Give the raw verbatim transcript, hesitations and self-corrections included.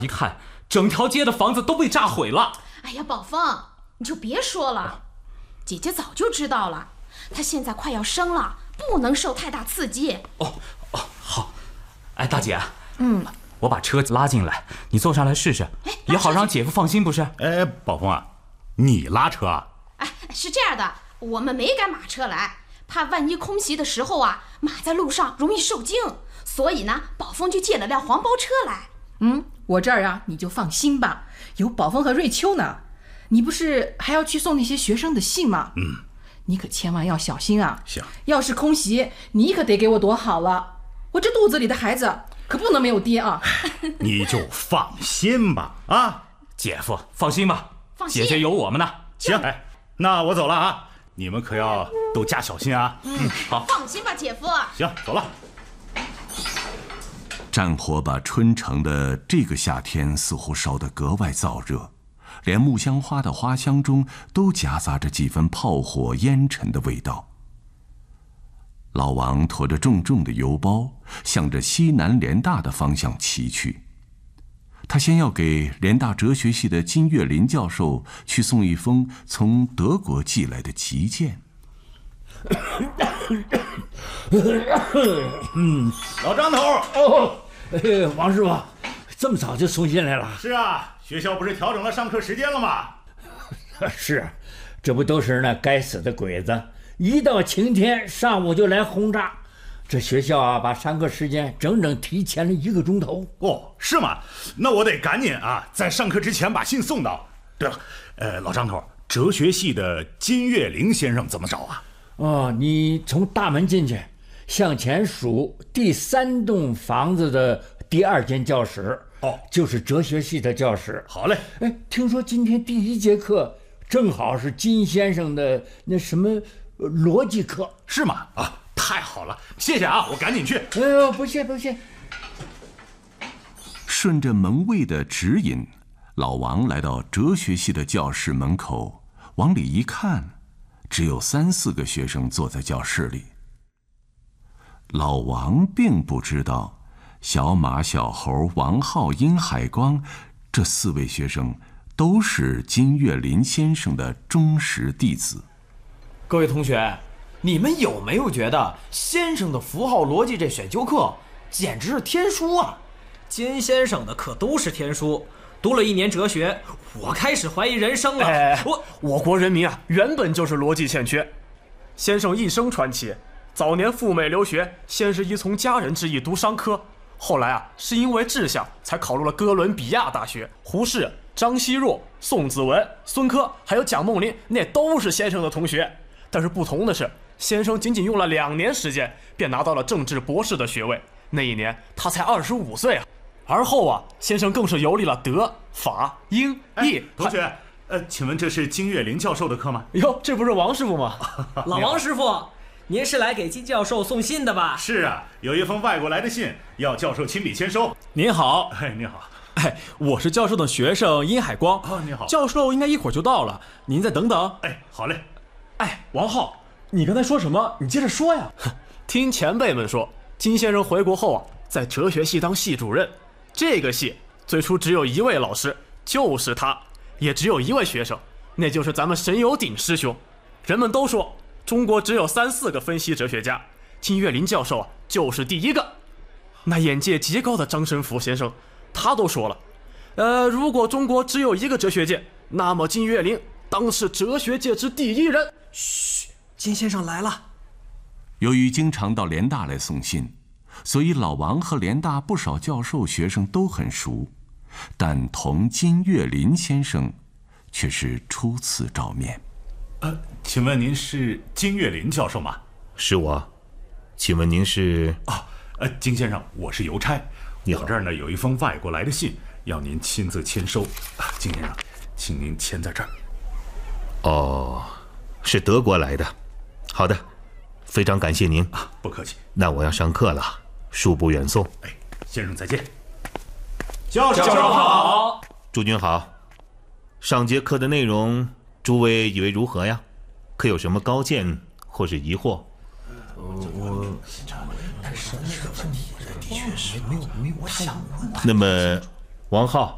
一看，整条街的房子都被炸毁了。 哎呀，宝凤，你就别说了，姐姐早就知道了。她现在快要生了，不能受太大刺激。 哦哦，好。哎，大姐， 嗯， 我把车拉进来，你坐上来试试，也好让姐夫放心，不是？ 哎，宝凤啊，你拉车啊？ 哎，是这样的，我们没赶马车来，怕万一空袭的时候啊，马在路上容易受惊，所以呢，宝凤就借了辆黄包车来。 嗯，我这儿啊，你就放心吧，有宝凤和瑞秋呢。你不是还要去送那些学生的信吗？ 嗯， 你可千万要小心啊！ 行， 要是空袭，你可得给我躲好了。我这肚子里的孩子可不能没有爹啊！ 你就放心吧，啊， 姐夫放心吧， 放心， 姐姐有我们呢。 行，哎，那我走了啊，你们可要都加小心啊。 嗯，好，放心吧，姐夫。 行，走了。 战火把春城的这个夏天似乎烧得格外燥热，连木香花的花香中都夹杂着几分炮火烟尘的味道。老王驮着重重的邮包，向着西南联大的方向骑去。他先要给联大哲学系的金岳霖教授去送一封从德国寄来的急件。 嗯，老张头哦，哎，王师傅，这么早就送信来了？ 是啊，学校不是调整了上课时间了吗？ 是，这不都是那该死的鬼子，一到晴天上午就来轰炸。这学校啊，把上课时间整整提前了一个钟头。 哦，是吗？那我得赶紧啊，在上课之前把信送到。对了，呃，老张头，哲学系的金岳霖先生怎么找啊？ 哦，你从大门进去，向前数第三栋房子的第二间教室。 哦， 就是哲学系的教室。 好嘞。 哎，听说今天第一节课正好是金先生的那什么逻辑课， 是吗？啊，太好了，谢谢啊，我赶紧去。 哎呦，不谢不谢。 顺着门卫的指引，老王来到哲学系的教室门口，往里一看，只有三四个学生坐在教室里。老王并不知道，小马、小猴、王浩、殷海光这四位学生都是金岳霖先生的忠实弟子。 各位同学，你们有没有觉得先生的符号逻辑这选修课简直是天书啊？ 金先生的课都是天书，读了一年哲学，我开始怀疑人生了。 哎， 我我国人民啊，原本就是逻辑欠缺。先生一生传奇，早年赴美留学，先是依从家人之意读商科，后来啊，是因为志向才考入了哥伦比亚大学。胡适、张奚若、宋子文、孙科还有蒋梦麟，那都是先生的同学。但是不同的是，先生仅仅用了两年时间，便拿到了政治博士的学位。那一年他才二十五岁啊。而后啊，先生更是游历了德、法、英、意。 哎、同学，呃，请问这是金岳霖教授的课吗？ 哟，这不是王师傅吗？ 老王师傅，您是来给金教授送信的吧？ 是啊，有一封外国来的信，要教授亲笔签收。 您好。 哎，你好。 哎，我是教授的学生殷海光。 哦，你好。 教授应该一会儿就到了，您再等等。 哎，好嘞。 哎，王浩，你刚才说什么？你接着说呀。听前辈们说，金先生回国后啊，在哲学系当系主任。这个系最初只有一位老师，就是他，也只有一位学生，那就是咱们沈有鼎师兄。人们都说中国只有三四个分析哲学家，金岳霖教授啊就是第一个。那眼界极高的张申福先生，他都说了，呃，如果中国只有一个哲学界，那么金岳霖当是哲学界之第一人。 嘘，金先生来了。 由于经常到联大来送信，所以老王和联大不少教授学生都很熟，但同金岳霖先生却是初次照面。 呃，请问您是金岳霖教授吗？ 是我。请问您是？ 啊，呃，金先生，我是邮差。 你好。 我这儿呢有一封外国来的信，要您亲自签收。啊，金先生，请您签在这儿。 哦，是德国来的。好的，非常感谢您。 啊，不客气。 那我要上课了。恕不远送。 哎，先生再见。 教授好。 诸君好。上节课的内容，诸位以为如何呀？可有什么高见或是疑惑？ 我，但是那个问题的确是没有没有我想问的。 那么，王浩，